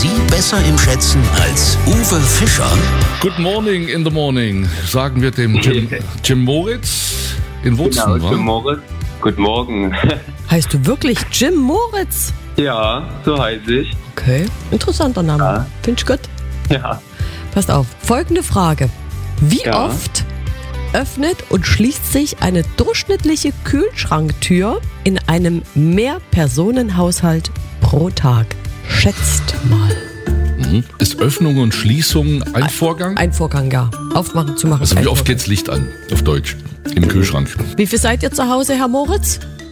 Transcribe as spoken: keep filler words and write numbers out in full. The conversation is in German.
Sie besser im Schätzen als Uwe Fischer? Good morning in the morning, sagen wir dem Jim, Jim Moritz in Wutzen, Genau, wa? Jim Moritz. Guten Morgen. Heißt du wirklich Jim Moritz? Ja, so heiße ich. Okay, interessanter Name. Ja. Finde ich gut. Ja. Passt auf, folgende Frage. Wie Ja. oft öffnet und schließt sich eine durchschnittliche Kühlschranktür in einem Mehrpersonenhaushalt pro Tag? Schätzt mal. Mhm. Ist Öffnung und Schließung ein Vorgang? Ein Vorgang, ja. Aufmachen, zumachen. Also ein wie oft Vorgang. geht's Licht an, auf Deutsch, im Kühlschrank? Wie viel seid ihr zu Hause, Herr Moritz?